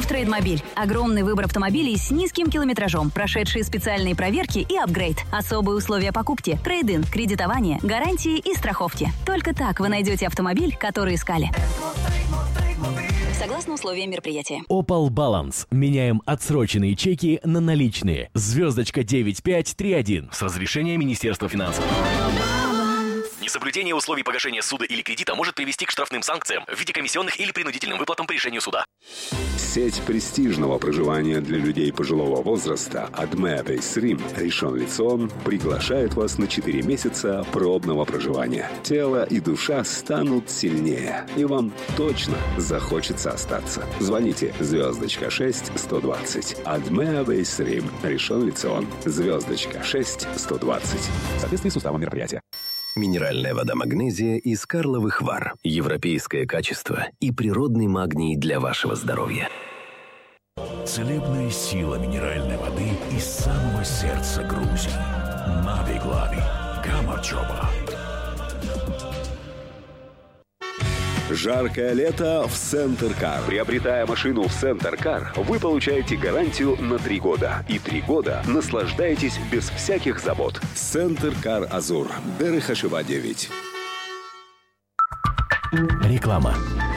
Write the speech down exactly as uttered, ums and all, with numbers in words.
в Трейдмобиль. Огромный выбор автомобилей с низким километражом, прошедшие специальные проверки и апгрейд. Особые условия покупки, трейд-ин, кредитование, гарантии и страховки. Только так вы найдете автомобиль, который искали. Согласно условиям мероприятия. Opel Balance. Меняем отсроченные чеки на наличные. Звездочка девять пять три один. С разрешения Министерства финансов. Несоблюдение условий погашения суда или кредита может привести к штрафным санкциям в виде комиссионных или принудительным выплатам по решению суда. Сеть престижного проживания для людей пожилого возраста Adme Base Rim Ришон Лецион приглашает вас на четыре месяца пробного проживания. Тело и душа станут сильнее, и вам точно захочется остаться. Звоните звездочка шесть сто двадцать. Adme Base Rim Ришон Лецион. Звездочка шесть сто двадцать. В соответствии с уставом мероприятия. Минеральная вода «Магнезия» из Карловых Вар. Европейское качество и природный магний для вашего здоровья. Целебная сила минеральной воды из самого сердца Грузии. Нави-Глави. Камачоба. Жаркое лето в Центр Кар. Приобретая машину в Центр Кар, вы получаете гарантию на три года. И три года наслаждаетесь без всяких забот. Центр Кар Азур. Дерехашева девять. Реклама.